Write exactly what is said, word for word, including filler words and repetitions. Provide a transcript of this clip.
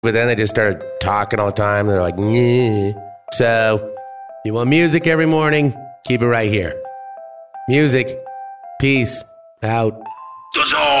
But then they just started talking all the time. They're like, "Nyeh." So, you want music every morning? Keep it right here. Music. Peace. Out.